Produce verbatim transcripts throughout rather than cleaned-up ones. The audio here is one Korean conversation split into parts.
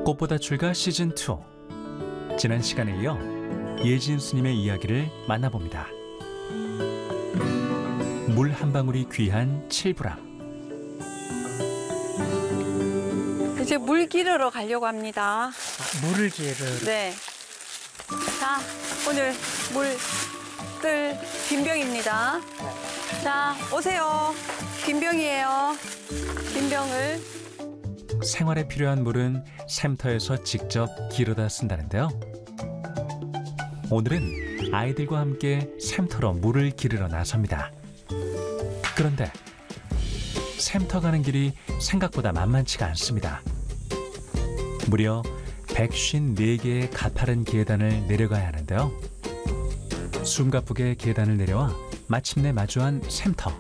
꽃보다 출가 시즌 투. 지난 시간에 이어 예진 스님의 이야기를 만나봅니다. 물 한 방울이 귀한 칠부람. 이제 물 기르러 가려고 합니다. 아, 물을 기르. 네. 자, 오늘 물 뜰 빈병입니다. 자, 오세요. 빈병이에요. 빈병을. 생활에 필요한 물은 샘터에서 직접 기르다 쓴다는데요. 오늘은 아이들과 함께 샘터로 물을 기르러 나섭니다. 그런데 샘터 가는 길이 생각보다 만만치가 않습니다. 무려 백오십사 개의 가파른 계단을 내려가야 하는데요. 숨가쁘게 계단을 내려와 마침내 마주한 샘터.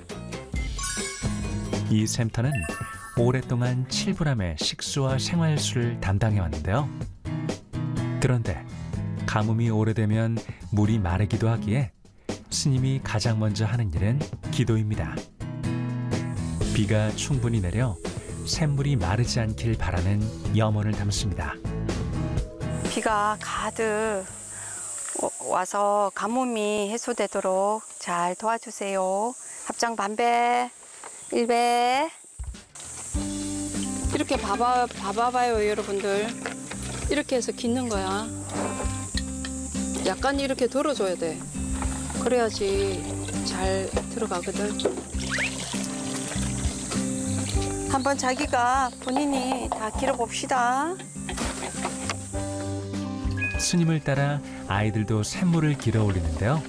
이 샘터는 오랫동안 칠부람의 식수와 생활수를 담당해왔는데요. 그런데 가뭄이 오래되면 물이 마르기도 하기에 스님이 가장 먼저 하는 일은 기도입니다. 비가 충분히 내려 샘물이 마르지 않길 바라는 염원을 담습니다. 비가 가득 와서 가뭄이 해소되도록 잘 도와주세요. 합장 반배, 일배. 이렇게 봐봐, 봐봐봐요, 여러분들. 이렇게 해서 깃는 거야. 약간 이렇게 덜어줘야 돼. 그래야지 잘 들어가거든. 한번 자기가 본인이 다 길어봅시다. 스님을 따라 아이들도 샘물을 길어 올리는데요.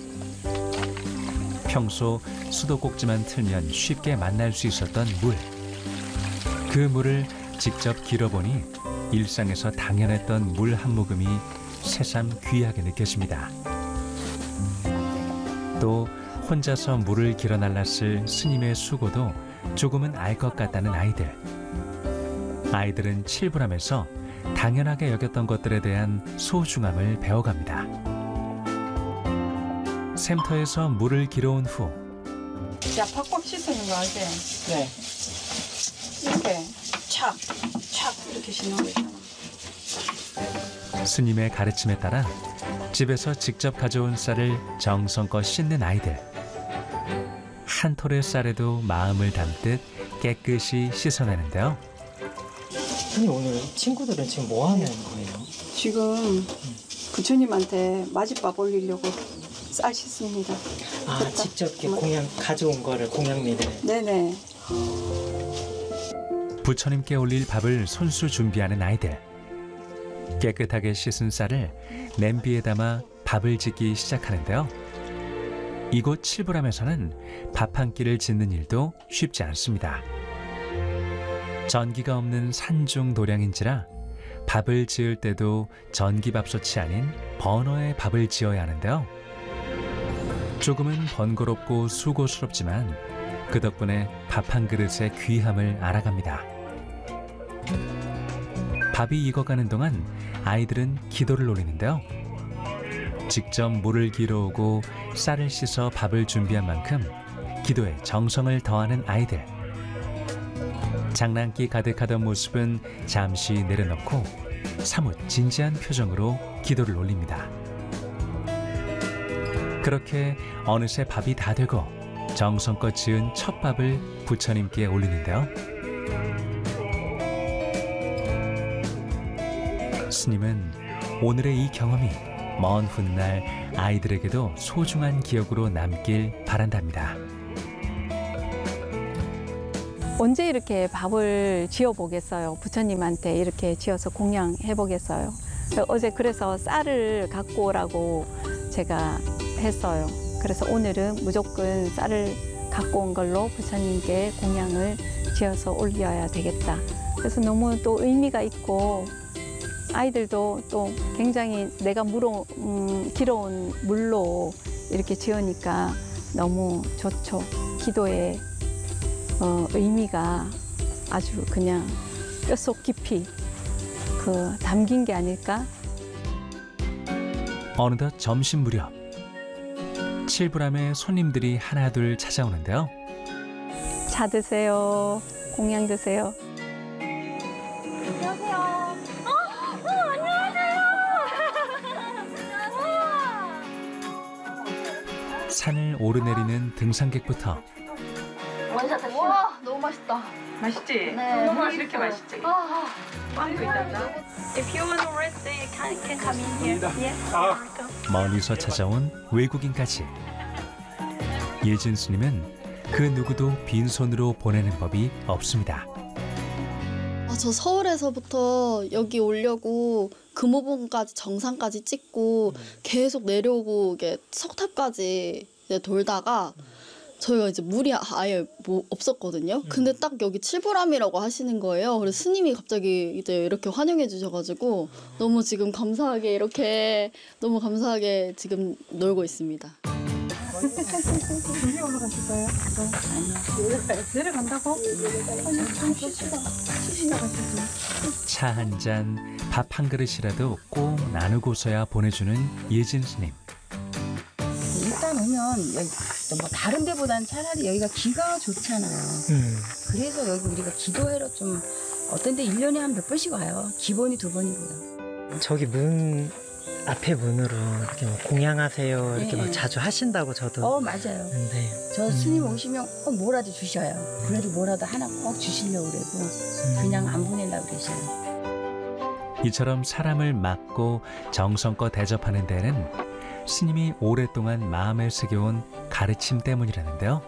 평소 수도꼭지만 틀면 쉽게 만날 수 있었던 물. 그 물을 직접 길어보니 일상에서 당연했던 물 한 모금이 새삼 귀하게 느껴집니다. 또 혼자서 물을 길어 날랐을 스님의 수고도 조금은 알 것 같다는 아이들. 아이들은 칠부람에서 당연하게 여겼던 것들에 대한 소중함을 배워갑니다. 샘터에서 물을 길어온 후 자, 팍팍 씻는 거 알지? 네. 이렇게 착, 착 이렇게 씻는 거 있잖아. 스님의 가르침에 따라 집에서 직접 가져온 쌀을 정성껏 씻는 아이들. 한 톨의 쌀에도 마음을 담듯 깨끗이 씻어내는데요. 아니 오늘 친구들은 지금 뭐 하는 거예요? 지금 부처님한테 마집밥 올리려고 쌀 씻습니다. 아 됐다. 직접 이렇게 그만. 공양 가져온 거를 공양미를. 네네. 부처님께 올릴 밥을 손수 준비하는 아이들. 깨끗하게 씻은 쌀을 냄비에 담아 밥을 짓기 시작하는데요. 이곳 칠부람에서는 밥 한 끼를 짓는 일도 쉽지 않습니다. 전기가 없는 산중 도량인지라 밥을 지을 때도 전기밥솥이 아닌 버너에 밥을 지어야 하는데요. 조금은 번거롭고 수고스럽지만 그 덕분에 밥 한 그릇의 귀함을 알아갑니다. 밥이 익어가는 동안 아이들은 기도를 올리는데요. 직접 물을 길어오고 쌀을 씻어 밥을 준비한 만큼 기도에 정성을 더하는 아이들. 장난기 가득하던 모습은 잠시 내려놓고 사뭇 진지한 표정으로 기도를 올립니다. 그렇게 어느새 밥이 다 되고 정성껏 지은 첫 밥을 부처님께 올리는데요. 스님은 오늘의 이 경험이 먼 훗날 아이들에게도 소중한 기억으로 남길 바란답니다. 언제 이렇게 밥을 지어보겠어요? 부처님한테 이렇게 지어서 공양해보겠어요? 어제 그래서 쌀을 갖고 오라고 제가 했어요. 그래서 오늘은 무조건 쌀을 갖고 온 걸로 부처님께 공양을 지어서 올려야 되겠다. 그래서 너무 또 의미가 있고 아이들도 또 굉장히 내가 물어, 음, 길어온 물로 이렇게 지으니까 너무 좋죠. 기도의 어, 의미가 아주 그냥 뼛속 깊이 그 담긴 게 아닐까? 어느덧 점심 무렵 칠부람의 손님들이 하나둘 찾아오는데요. 차 드세요. 공양 드세요. 안녕하세요. 어? 산을 오르내리는 등산객부터 와, 너무 맛있다. 맛있지? 네. 너무 이렇게 맛있지? 아, 빵도 있단다. if you want to rest, you can, can come in here. Yes. 멀리서 찾아온 외국인까지. 예진 스님은 그 누구도 빈손으로 보내는 법이 없습니다. 아, 저 서울에서부터 여기 오려고 금호봉까지 정상까지 찍고 계속 내려오고 이게 석탑까지 이제 돌다가 저희가 이제 물이 아예 뭐 없었거든요. 근데 딱 여기 칠보람이라고 하시는 거예요. 그래서 스님이 갑자기 이제 이렇게 환영해 주셔가지고 너무 지금 감사하게 이렇게 너무 감사하게 지금 놀고 있습니다. 위에 올라가실 거예요? 아니요. 내려간다고? 아니, 좀 쉬시다. 쉬시다 가시지. 차 한 잔, 밥 한 그릇이라도 꼭 나누고서야 보내주는 예진 스님. 일단 오면 여기 뭐 다른 데보다는 차라리 여기가 기가 좋잖아요. 음. 그래서 여기 우리가 기도회로 좀 어떤 데 일 년에 한 몇 번씩 와요. 기본이 두 번이고요. 저기 문 앞에 문으로 이렇게 뭐 공양하세요 이렇게 네. 막 자주 하신다고 저도 어 맞아요. 근데 저 음. 스님 오시면 꼭 뭐라도 주셔요. 그래도 뭐라도 하나 꼭 주시려고 그러고 그냥 안 보내려고 그러셔요. 이처럼 사람을 맞고 정성껏 대접하는 데는 스님이 오랫동안 마음에 새겨온 가르침 때문이라는데요.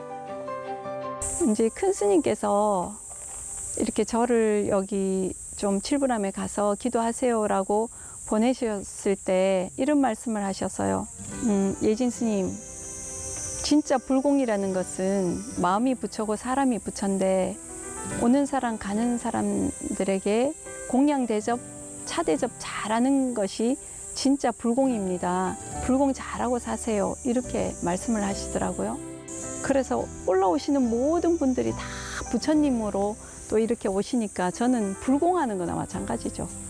이제 큰 스님께서 이렇게 저를 여기 좀 칠부람에 가서 기도하세요라고 보내셨을 때 이런 말씀을 하셨어요. 음, 예진 스님, 진짜 불공이라는 것은 마음이 부처고 사람이 부처인데 오는 사람 가는 사람들에게 공양 대접, 차 대접 잘하는 것이 진짜 불공입니다. 불공 잘하고 사세요. 이렇게 말씀을 하시더라고요. 그래서 올라오시는 모든 분들이 다 부처님으로 또 이렇게 오시니까 저는 불공하는 거나 마찬가지죠.